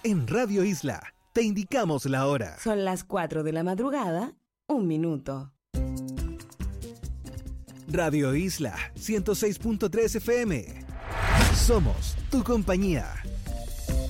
En Radio Isla te indicamos la hora. Son las 4 de la madrugada, 1 minuto. Radio Isla 106.3 FM. Somos tu compañía.